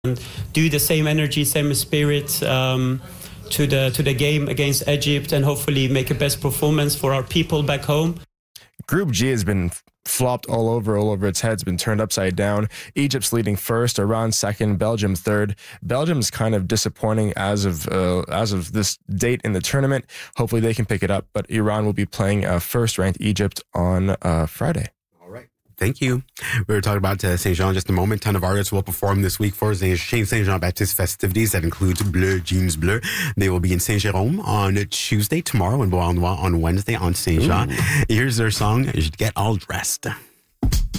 do the same energy, same spirit to the game against Egypt, and hopefully make a best performance for our people back home. Group G has been flopped all over its head. It's been turned upside down. Egypt's leading first, Iran second, Belgium third. Belgium's kind of disappointing as of this date in the tournament. Hopefully they can pick it up, but Iran will be playing first-ranked Egypt on Friday. Thank you. We were talking about Saint Jean in just a moment. A ton of artists will perform this week for Saint Jean-Baptiste festivities. That includes Bleu, Jeans Bleu. They will be in Saint-Jérôme on Tuesday, tomorrow, and Beauharnois on Wednesday on Saint Jean. Here's their song, Get All Dressed.